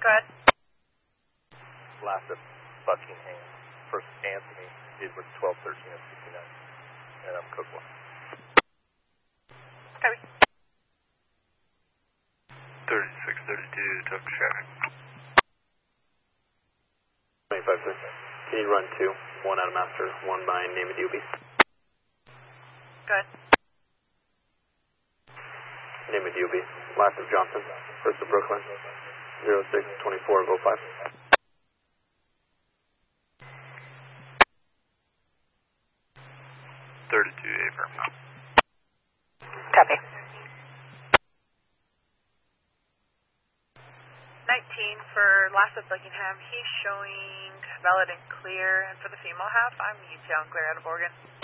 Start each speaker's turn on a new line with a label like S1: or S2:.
S1: Go ahead.
S2: Last of Buckingham. First Anthony, Edwards 12, 13, and 69. And I'm Cook 1.
S1: Copy.
S3: 3632, took traffic.
S4: 25, sir. Can you run 2? 1 out of master, 1 by name of DOB.
S1: Go ahead.
S4: Name of DOB. Last of Johnson. First of Brooklyn. 06-24-05.
S3: 32, affirm.
S1: Copy. 19 for last of Buckingham. He's showing valid and clear. And for the female half, I'm UTL and clear out of Oregon.